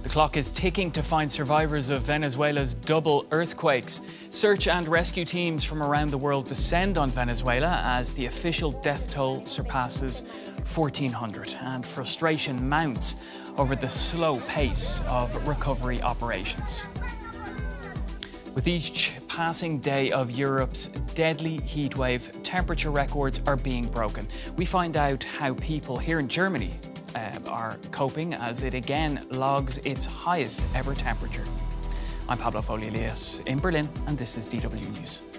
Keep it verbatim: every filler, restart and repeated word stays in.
The clock is ticking to find survivors of Venezuela's double earthquakes. Search and rescue teams from around the world descend on Venezuela as the official death toll surpasses fourteen hundred, and frustration mounts over the slow pace of recovery operations. With each passing day of Europe's deadly heatwave, temperature records are being broken. We find out how people here in Germany uh, are coping as it again logs its highest ever temperature. I'm Pablo Foley-Elias in Berlin, and this is D W News.